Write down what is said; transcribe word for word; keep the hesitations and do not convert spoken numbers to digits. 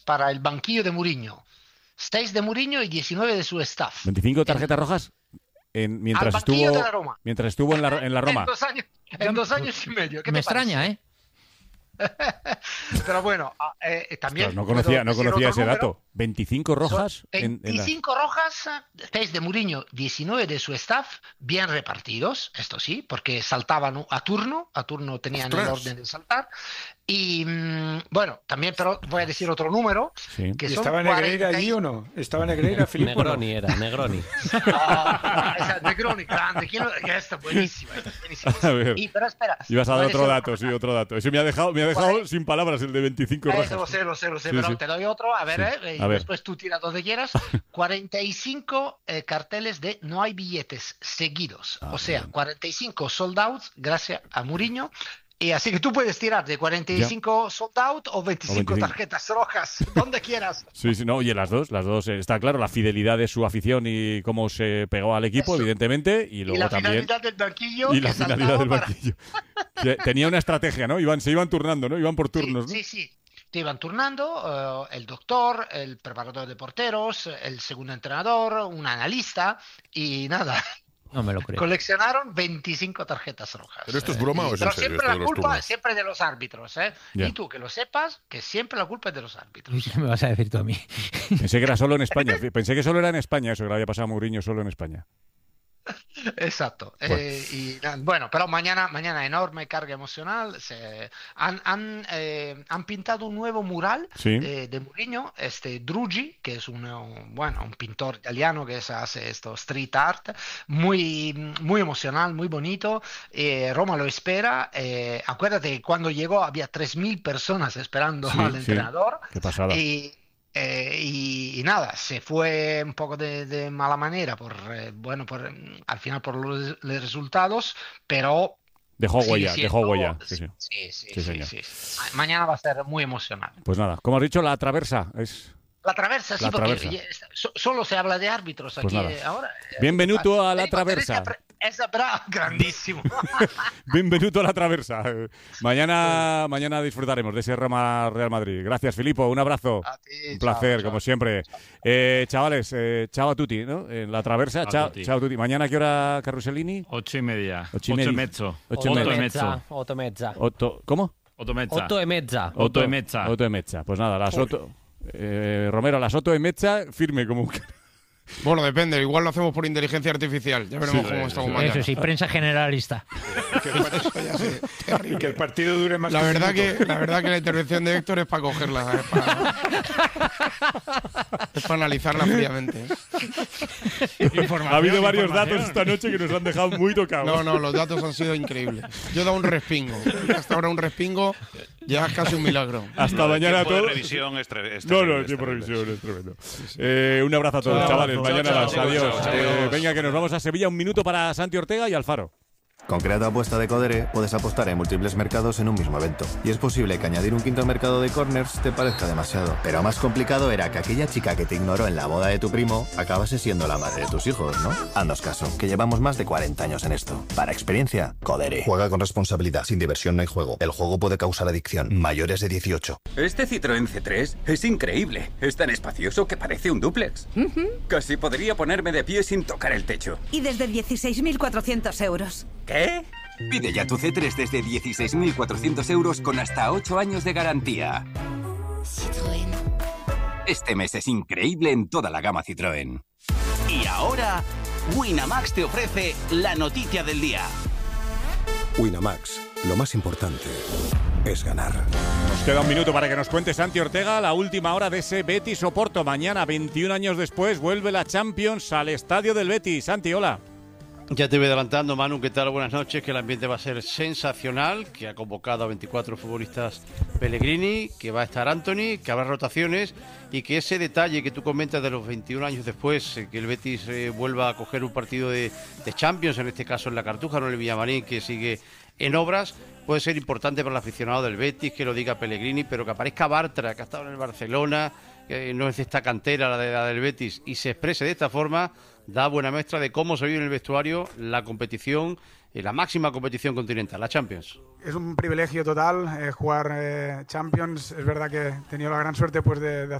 para el banquillo de Mourinho. seis de Mourinho y diecinueve de su staff. ¿veinticinco tarjetas en, rojas? En, mientras, estuvo, de la Roma. mientras estuvo en la, en la Roma. En dos años, en dos años y medio. ¿Qué Me te extraña, parece? ¿eh? Pero bueno, eh, también... Ostras, no conocía, no conocía ese número. dato. ¿veinticinco rojas? En, en veinticinco la... rojas, seis de Mourinho, diecinueve de su staff, bien repartidos, esto sí, porque saltaban a turno, a turno tenían Ostras. el orden de saltar. Y mmm, bueno, también, pero voy a decir otro número. Sí. Que ¿Y son estaba Negreira cuarenta y- allí o no? ¿Estaba Negreira, Filippo? Negroni era, Negroni. Ah, esa Negroni, grande, ¿quién lo- que está buenísima, está buenísima. A ver. Y, pero espera. Ibas a voy dar decir otro otra dato, cosa. sí, otro dato. Ese me ha dejado, me ha dejado Vale. sin palabras, el de veinticinco Eh, rojas. lo sé, lo sé, lo sé, Sí, pero sí. te doy otro, a ver, Sí. eh, y A ver. después tú tira donde quieras. cuarenta y cinco eh, carteles de no hay billetes seguidos, Ah, o sea, bien. cuarenta y cinco sold outs gracias a Mourinho. Y así que tú puedes tirar de cuarenta y cinco sold out o veinticinco, O veinticinco. tarjetas rojas, donde quieras. Sí, sí, no, oye, las dos, las dos, eh, está claro, la fidelidad de su afición y cómo se pegó al equipo, Eso. evidentemente, y Y luego la también... finalidad del banquillo. Y la que finalidad saltaba del para- banquillo. Que tenía una estrategia, ¿no? Iban, se iban turnando, ¿no? Iban por turnos, ¿no? Sí, sí, sí. Te iban turnando eh, el doctor, el preparador de porteros, el segundo entrenador, un analista y nada. No me lo creo. Coleccionaron veinticinco tarjetas rojas. ¿Pero esto es broma o es en Pero serio, siempre esto la de los culpa turnos? siempre de los árbitros, ¿eh? Ya. Y tú que lo sepas, que siempre la culpa es de los árbitros. ¿Qué me vas a decir tú a mí? Pensé que era solo en España. Pensé que solo era en España eso, que le había pasado a Mourinho solo en España. Exacto. Bueno. Eh, y, na- bueno, pero mañana, mañana enorme carga emocional. Se, han, han, eh, han pintado un nuevo mural Sí. eh, de Mourinho, este Drugi, que es un, un, bueno, un pintor italiano que se hace esto street art, muy, muy emocional, muy bonito. Eh, Roma lo espera. Eh, acuérdate que cuando llegó había tres mil personas esperando Sí, al sí. entrenador. Qué pasada. Y, eh, y, y nada, se fue un poco de, de mala manera por, eh, bueno, por, mm, al final por los, los resultados, pero Dejó sigue huella, siendo- dejó huella. Sí, sí. sí, sí, Sí, sí, señor. sí. Ma- Mañana va a ser muy emocionante. Pues nada, como has dicho, la traversa es... La traversa, sí, La porque traversa. ya- so- solo se habla de árbitros Pues aquí nada. eh, ahora. Benvenuto a la Eh, traversa. Esa bra, grandísimo. Bienvenido a la traversa. Eh, Mañana, mañana disfrutaremos de ese Roma Real Madrid. Gracias, Filippo. Un abrazo. A ti, Un chao, placer, chao. como siempre. Eh, chavales, eh, chao a tutti, ¿no? En la traversa. Ciao Chao, a tutti. chao a tutti. Mañana, ¿a qué hora, Carrusellini? Ocho y media. Ocho y Ocho media. e mezzo. Ocho y Otto media. e mezzo. Otto e mezza. Otto, ¿Cómo? Otto e mezza. Otto e mezza. Otto e mezza. Otto e mezza. Pues nada, las Otto... Eh, Romero, las Otto e mezza, firme como... Bueno, depende. Igual lo hacemos por inteligencia artificial. Ya veremos Sí, cómo sí, estamos sí. mañana. Eso sí, prensa generalista. Y que el partido dure más La que un verdad minuto. que la verdad que la intervención de Héctor es para cogerla, es para, es para analizarla fríamente. Ha habido varios datos esta noche que nos han dejado muy tocados. No, no, los datos han sido increíbles. Yo he dado un respingo. Hasta ahora un respingo ya es casi un milagro. Hasta mañana a tiempo de todos. revisión es tre- es No, terrible, no, el es tiempo de terrible. revisión es tremendo. Eh, un abrazo a todos, Chao. chavales. Chao, Mañana chao, más. chao, Adiós. chao, Eh, adiós. venga, que nos vamos a Sevilla. Un minuto para Santi Ortega y Alfaro. Con Creato Apuesta de Codere puedes apostar en múltiples mercados en un mismo evento. Y es posible que añadir un quinto mercado de corners te parezca demasiado. Pero más complicado era que aquella chica que te ignoró en la boda de tu primo acabase siendo la madre de tus hijos, ¿no? Haznos caso, que llevamos más de cuarenta años en esto. Para experiencia, Codere. Juega con responsabilidad. Sin diversión no hay juego. El juego puede causar adicción. Mayores de dieciocho. Este Citroën C tres es increíble. Es tan espacioso que parece un dúplex. Casi podría ponerme de pie sin tocar el techo. Y desde dieciséis mil cuatrocientos euros. ¿Qué? Pide ya tu C tres desde dieciséis mil cuatrocientos euros con hasta ocho años de garantía. Citroën. Este mes es increíble en toda la gama Citroën. Y ahora, Winamax te ofrece la noticia del día. Winamax, lo más importante es ganar. Nos queda un minuto para que nos cuente Santi Ortega la última hora de ese Betis Oporto. Mañana, veintiún años después, vuelve la Champions al estadio del Betis. Santi, hola. Ya te voy adelantando, Manu, ¿qué tal? Buenas noches, que el ambiente va a ser sensacional, que ha convocado a veinticuatro futbolistas Pellegrini, que va a estar Anthony, que habrá rotaciones y que ese detalle que tú comentas de los veintiún años después, eh, que el Betis eh, vuelva a coger un partido de, de Champions, en este caso en la Cartuja, no en el Villamarín, que sigue en obras, puede ser importante para el aficionado del Betis, que lo diga Pellegrini, pero que aparezca Bartra, que ha estado en el Barcelona, que no es de esta cantera la, de, la del Betis, y se exprese de esta forma, da buena muestra de cómo se vive en el vestuario la competición en la máxima competición continental, la Champions. Es un privilegio total eh, jugar eh, Champions. Es verdad que he tenido la gran suerte pues, de, de